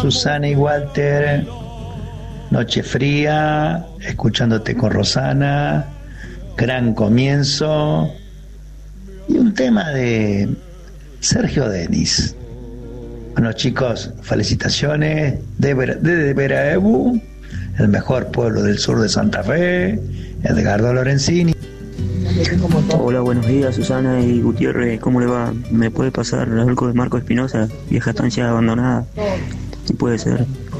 Susana y Walter. Noche fría, escuchándote con Rosana. Gran comienzo. Y un tema de Sergio Denis. Bueno, chicos, felicitaciones desde Veraebu, el mejor pueblo del sur de Santa Fe, Edgardo Lorenzini. Hola, buenos días, Susana y Gutiérrez, ¿cómo le va? ¿Me puede pasar algo de Marco Espinosa, Vieja estancia abandonada? Si puede ser.